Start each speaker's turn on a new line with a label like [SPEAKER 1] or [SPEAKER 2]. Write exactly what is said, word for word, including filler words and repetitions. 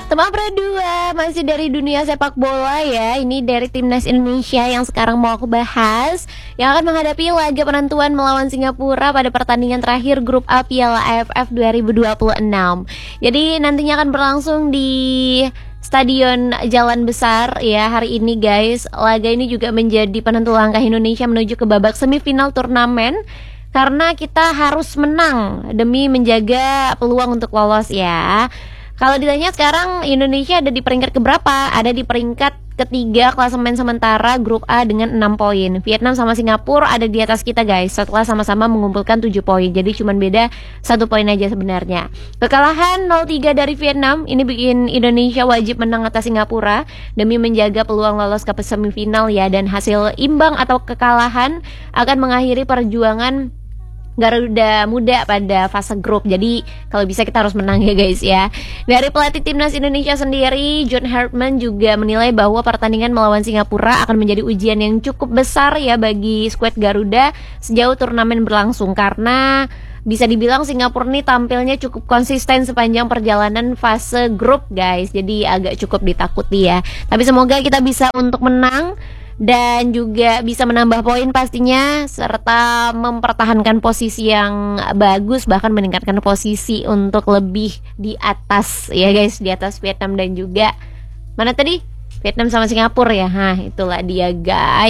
[SPEAKER 1] Teman Dua masih dari dunia sepak bola ya. Ini dari timnas Indonesia yang sekarang mau aku bahas, yang akan menghadapi laga penentuan melawan Singapura pada pertandingan terakhir grup A Piala A F F dua ribu dua puluh enam. Jadi nantinya akan berlangsung di Stadion Jalan Besar ya hari ini guys. Laga ini juga menjadi penentu langkah Indonesia menuju ke babak semifinal turnamen, karena kita harus menang demi menjaga peluang untuk lolos ya. Kalau ditanya sekarang Indonesia ada di peringkat keberapa? Ada di peringkat ketiga klasemen sementara grup A dengan enam poin. Vietnam sama Singapura ada di atas kita guys, setelah sama-sama mengumpulkan tujuh poin. Jadi cuma beda satu poin aja sebenarnya. Kekalahan nol tiga dari Vietnam ini bikin Indonesia wajib menang atas Singapura demi menjaga peluang lolos ke semifinal ya. Dan hasil imbang atau kekalahan akan mengakhiri perjuangan Garuda Muda pada fase grup. Jadi kalau bisa kita harus menang ya guys ya. Dari pelatih timnas Indonesia sendiri, John Hartman juga menilai bahwa pertandingan melawan Singapura akan menjadi ujian yang cukup besar ya bagi skuad Garuda sejauh turnamen berlangsung, karena bisa dibilang Singapura nih tampilnya cukup konsisten sepanjang perjalanan fase grup guys. Jadi agak cukup ditakuti ya. Tapi semoga kita bisa untuk menang dan juga bisa menambah poin pastinya, serta mempertahankan posisi yang bagus, bahkan meningkatkan posisi untuk lebih di atas ya guys, di atas Vietnam dan juga mana tadi? Vietnam sama Singapura ya. Hah, itulah dia guys.